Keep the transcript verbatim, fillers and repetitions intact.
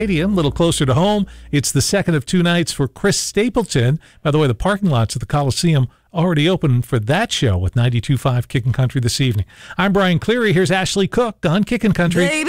Stadium, a little closer to home. It's the second of two nights for Chris Stapleton. By the way, the parking lots at the Coliseum already open for that show with ninety-two point five Kickin' Country this evening. I'm Brian Cleary. Here's Ashley Cook on Kickin' Country. Baby.